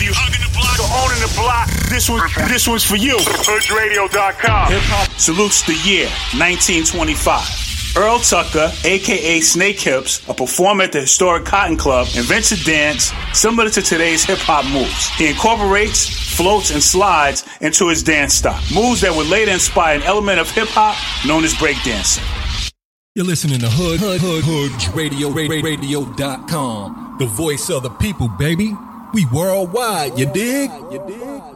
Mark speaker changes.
Speaker 1: Whether you hugging the block or owning the block, this one's for you. HoodRadio.com. Hip Hop salutes the year 1925. Earl Tucker, a.k.a. Snake Hips, a performer at the historic Cotton Club, invents a dance similar to today's hip-hop moves. He incorporates, floats, and slides into his dance style. Moves that would later inspire an element of hip-hop known as breakdancing.
Speaker 2: You're listening to HoodRadio.com. The voice of the people, baby. We worldwide, you dig?